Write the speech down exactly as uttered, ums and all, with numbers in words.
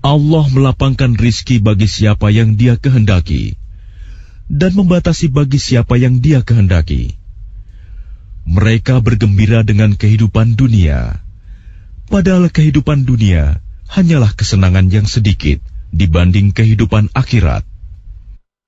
Allah melapangkan rizki bagi siapa yang Dia kehendaki dan membatasi bagi siapa yang Dia kehendaki. Mereka bergembira dengan kehidupan dunia, padahal kehidupan dunia hanyalah kesenangan yang sedikit dibanding kehidupan akhirat.